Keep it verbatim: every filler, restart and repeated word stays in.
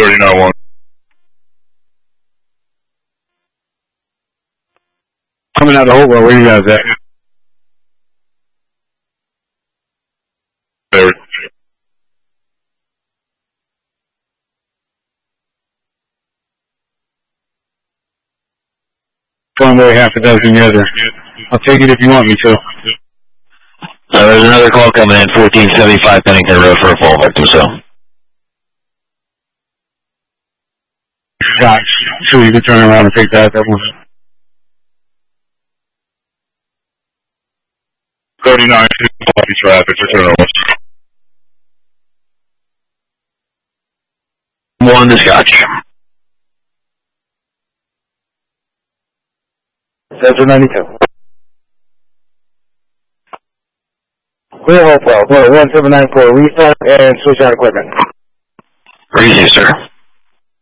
thirty-nine one. Coming out of Hopewell, where you guys at? There. One way, half a dozen the other. I'll take it if you want me to. Uh, there's another call coming in, fourteen seventy-five Pennington Road for a fall victim, so. Gosh, sure you can turn around and take that, that one. thirty-nine, copy traffic, return on. One to Scotch. Central ninety-two. Clear Hopewell, one seven nine four, restart and switch on equipment. Easy, sir.